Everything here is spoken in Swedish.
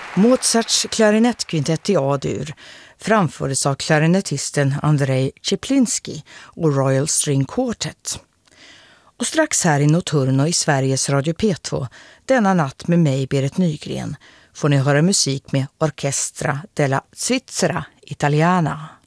Mozarts klarinettkvintett i A-dur framfördes av klarinettisten Andrei Czeplinski och Royal String Quartet. Och strax här i Notturno i Sveriges Radio P2, denna natt med mig Berit Nygren, får ni höra musik med Orchestra della Svizzera Italiana.